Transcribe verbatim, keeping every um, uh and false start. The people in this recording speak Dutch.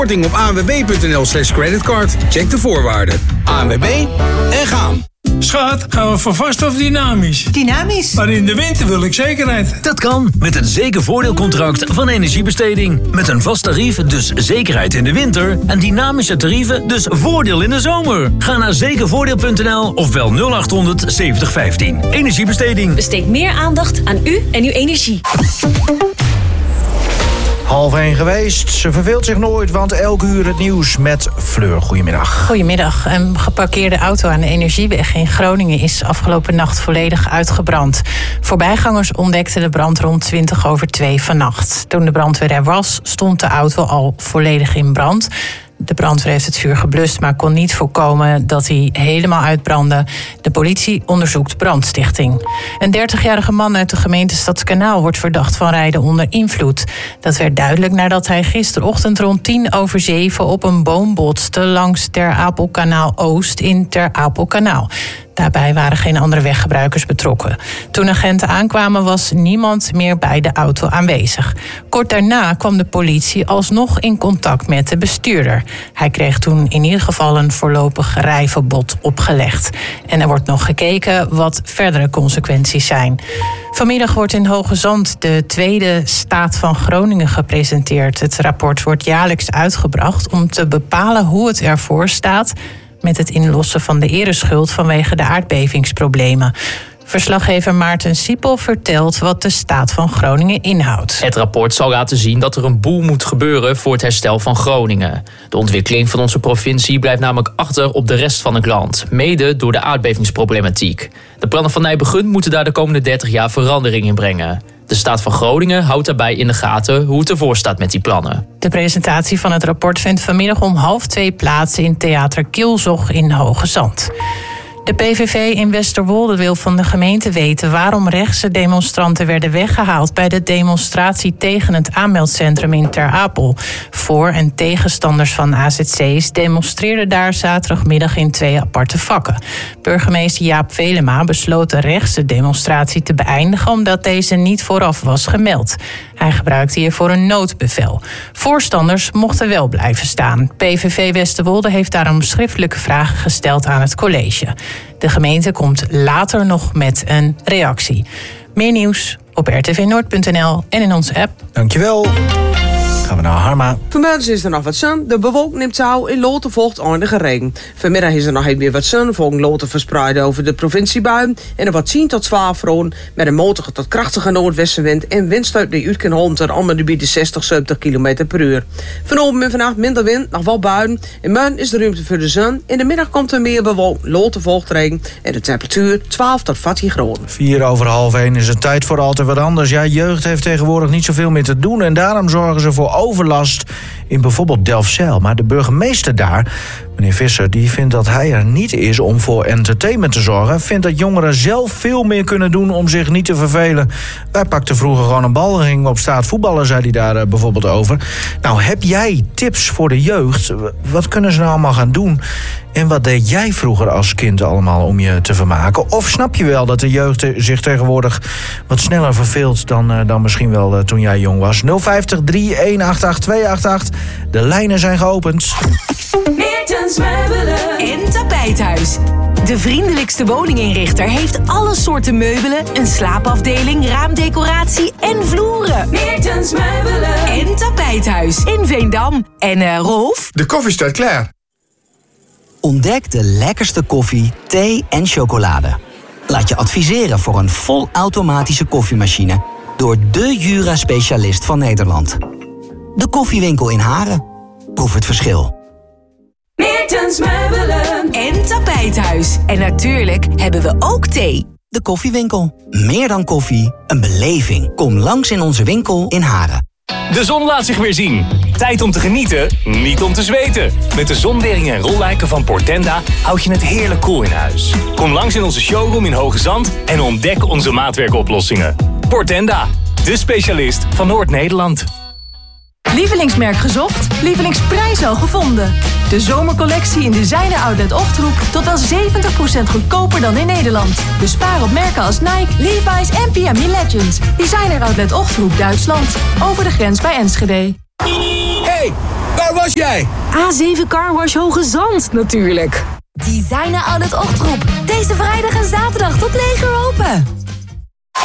Korting op a n w b punt n l slash creditcard. Check de voorwaarden. A N W B en gaan. Schat, gaan we voor vast of dynamisch? Dynamisch. Maar in de winter wil ik zekerheid. Dat kan, met het zekervoordeelcontract van Energiebesteding. Met een vast tarief, dus zekerheid in de winter. En dynamische tarieven, dus voordeel in de zomer. Ga naar zekervoordeel punt n l of bel nul acht honderd zeventig vijftien. Energiebesteding. Besteed meer aandacht aan u en uw energie. Half één geweest. Ze verveelt zich nooit, want elke uur het nieuws met Fleur. Goedemiddag. Goedemiddag. Een geparkeerde auto aan de Energieweg in Groningen is afgelopen nacht volledig uitgebrand. Voorbijgangers ontdekten de brand rond twintig over twee vannacht. Toen de brandweer er was, stond de auto al volledig in brand. De brandweer heeft het vuur geblust, maar kon niet voorkomen dat hij helemaal uitbrandde. De politie onderzoekt brandstichting. Een dertigjarige man uit de gemeente Stadskanaal wordt verdacht van rijden onder invloed. Dat werd duidelijk nadat hij gisterochtend rond tien over zeven op een boom botste langs Ter Apelkanaal Oost in Ter Apelkanaal. Daarbij waren geen andere weggebruikers betrokken. Toen agenten aankwamen was niemand meer bij de auto aanwezig. Kort daarna kwam de politie alsnog in contact met de bestuurder. Hij kreeg toen in ieder geval een voorlopig rijverbod opgelegd. En er wordt nog gekeken wat verdere consequenties zijn. Vanmiddag wordt in Hoge Zand de tweede staat van Groningen gepresenteerd. Het rapport wordt jaarlijks uitgebracht om te bepalen hoe het ervoor staat met het inlossen van de ereschuld vanwege de aardbevingsproblemen. Verslaggever Maarten Siepel vertelt wat de staat van Groningen inhoudt. Het rapport zal laten zien dat er een boel moet gebeuren voor het herstel van Groningen. De ontwikkeling van onze provincie blijft namelijk achter op de rest van het land, mede door de aardbevingsproblematiek. De plannen van Nijbegun moeten daar de komende dertig jaar verandering in brengen. De staat van Groningen houdt daarbij in de gaten hoe het ervoor staat met die plannen. De presentatie van het rapport vindt vanmiddag om half twee plaats in Theater Kielzog in Hoge Zand. De P V V in Westerwolde wil van de gemeente weten waarom rechtse demonstranten werden weggehaald bij de demonstratie tegen het aanmeldcentrum in Ter Apel. Voor- en tegenstanders van A Z C's demonstreerden daar zaterdagmiddag in twee aparte vakken. Burgemeester Jaap Velema besloot de rechtse demonstratie te beëindigen omdat deze niet vooraf was gemeld. Hij gebruikte hiervoor een noodbevel. Voorstanders mochten wel blijven staan. P V V Westerwolde heeft daarom schriftelijke vragen gesteld aan het college. De gemeente komt later nog met een reactie. Meer nieuws op r t v noord punt n l en in onze app. Dankjewel. Gaan we naar Harma. Vanmiddag is er nog wat zon. De bewolking neemt toe in Lotte volgt eindige regen. Vanmiddag is er nog even weer wat zon. Volgen Lotte verspreid over de provinciebuien. En er wat tien tot twaalf graden met een matige tot krachtige noordwestenwind. En windstuit die uit kan hollen tot allemaal de bieden zestig, zeventig kilometer per uur. Vanochtend en vannacht minder wind, nog wel buien. In morgen is de ruimte voor de zon. In de middag komt er meer bewolking. Lotte volgt regen. En de temperatuur twaalf tot veertien graden. Vier over half één is het tijd voor altijd wat anders. Ja, jeugd heeft tegenwoordig niet zoveel meer te doen. En daarom zorgen ze voor overlast in bijvoorbeeld Delfzijl. Maar de burgemeester daar, meneer Visser, die vindt dat hij er niet is om voor entertainment te zorgen. Vindt dat jongeren zelf veel meer kunnen doen om zich niet te vervelen. Wij pakten vroeger gewoon een bal, gingen op straat voetballen, zei hij daar uh, bijvoorbeeld over. Nou, heb jij tips voor de jeugd? Wat kunnen ze nou allemaal gaan doen? En wat deed jij vroeger als kind allemaal om je te vermaken? Of snap je wel dat de jeugd zich tegenwoordig wat sneller verveelt dan, uh, dan misschien wel uh, toen jij jong was? nul vijftig, drie een acht acht, twee acht acht. De lijnen zijn geopend. Meertens Meubelen en Tapijthuis. De vriendelijkste woninginrichter heeft alle soorten meubelen, een slaapafdeling, raamdecoratie en vloeren. Meertens Meubelen en Tapijthuis in Veendam. En uh, Rolf? De koffie staat klaar. Ontdek de lekkerste koffie, thee en chocolade. Laat je adviseren voor een volautomatische koffiemachine door de Jura-specialist van Nederland. De Koffiewinkel in Haren. Proef het verschil. Meertens Meubelen en Tapijthuis. En natuurlijk hebben we ook thee. De Koffiewinkel. Meer dan koffie, een beleving. Kom langs in onze winkel in Haren. De zon laat zich weer zien. Tijd om te genieten, niet om te zweten. Met de zonweringen en rolluiken van Portenda houd je het heerlijk koel in huis. Kom langs in onze showroom in Hoge Zand en ontdek onze maatwerkoplossingen. Portenda, de specialist van Noord-Nederland. Lievelingsmerk gezocht? Lievelingsprijs al gevonden? De zomercollectie in Designer Outlet Ochterhoek tot wel zeventig procent goedkoper dan in Nederland. Bespaar op merken als Nike, Levi's en P M E Legends. Designer Outlet Ochterhoek, Duitsland. Over de grens bij Enschede. Hey, Waar was jij? A zeven Car Wash Hoge Zand, natuurlijk. Designer Outlet Ochtroep. Deze vrijdag en zaterdag tot negen uur open.